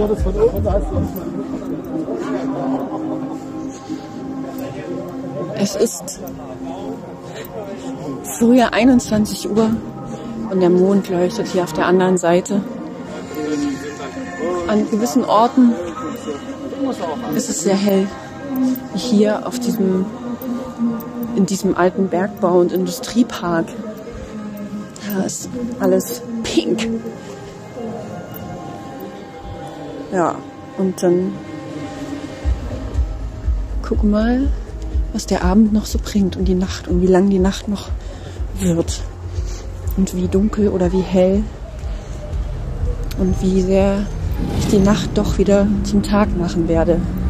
Es ist früher 21 Uhr und der Mond leuchtet hier auf der anderen Seite. An gewissen Orten ist es sehr hell. Hier in diesem alten Bergbau- und Industriepark. Da ist alles pink. Ja, und dann guck mal, was der Abend noch so bringt und die Nacht und wie lang die Nacht noch wird. Und wie dunkel oder wie hell und wie sehr ich die Nacht doch wieder zum Tag machen werde.